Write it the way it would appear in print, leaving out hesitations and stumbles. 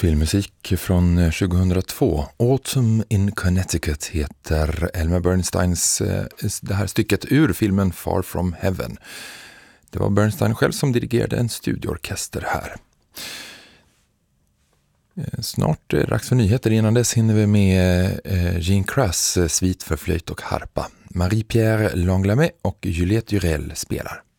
Filmmusik från 2002. Autumn in Connecticut heter Elmer Bernsteins det här stycket ur filmen Far From Heaven. Det var Bernstein själv som dirigerade en studieorkester här. Snart är det dags för nyheter. Innan dess hinner vi med Gene Kras svit för flöjt och harpa. Marie-Pierre Langlamé och Juliette Durel spelar.